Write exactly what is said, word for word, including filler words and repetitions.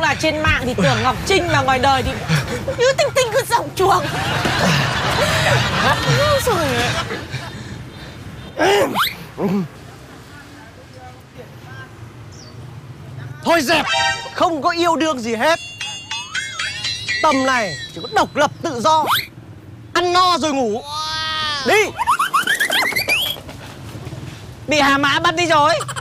mà trên mạng thì tưởng Ngọc Trinh, mà ngoài đời thì như Tinh Tinh cứ dòng chuồng. Rồi. Thôi dẹp, không có yêu đương gì hết. Tầm này chỉ có độc lập tự do, ăn no rồi ngủ. Đi. Bị Hà Mã bắt đi rồi.